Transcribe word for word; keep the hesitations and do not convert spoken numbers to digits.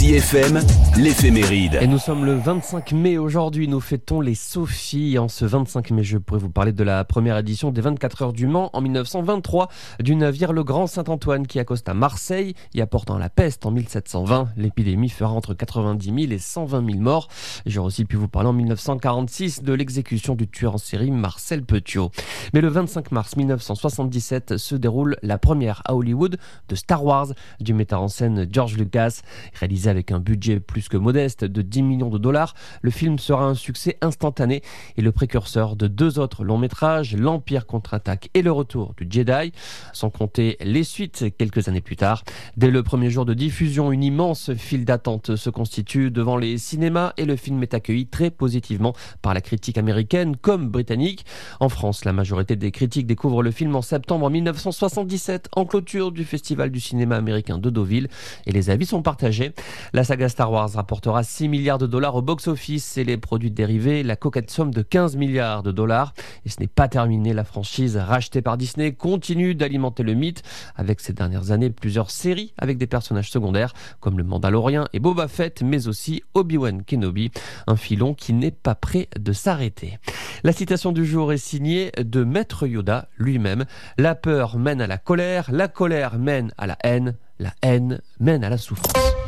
Easy F M, l'éphéméride. Et nous sommes le vingt-cinq mai aujourd'hui, nous fêtons les Sophies. En ce vingt-cinq mai, je pourrais vous parler de la première édition des vingt-quatre heures du Mans en mille neuf cent vingt-trois, du navire Le Grand Saint-Antoine qui accoste à Marseille, y apportant la peste en mille sept cent vingt. L'épidémie fera entre quatre-vingt-dix mille et cent vingt mille morts. J'aurais aussi pu vous parler en mille neuf cent quarante-six de l'exécution du tueur en série Marcel Petiot. Mais le vingt-cinq mars mille neuf cent soixante-dix-sept se déroule la première à Hollywood de Star Wars du metteur en scène George Lucas. Réalisé avec un budget plus que modeste de dix millions de dollars, le film sera un succès instantané et le précurseur de deux autres longs métrages, L'Empire contre-attaque et Le Retour du Jedi, sans compter les suites quelques années plus tard. Dès le premier jour de diffusion, une immense file d'attente se constitue devant les cinémas et le film est accueilli très positivement par la critique américaine comme britannique. En France, la majorité des critiques découvrent le film en septembre mille neuf cent soixante-dix-sept, en clôture du Festival du cinéma américain de Deauville, et les avis sont partagés. La saga Star Wars rapportera six milliards de dollars au box-office et les produits dérivés la coquette somme de quinze milliards de dollars. Et ce n'est pas terminé, la franchise rachetée par Disney continue d'alimenter le mythe avec ces dernières années plusieurs séries avec des personnages secondaires comme le Mandalorien et Boba Fett, mais aussi Obi-Wan Kenobi, un filon qui n'est pas prêt de s'arrêter. La citation du jour est signée de Maître Yoda lui-même. La peur mène à la colère, la colère mène à la haine, la haine mène à la souffrance.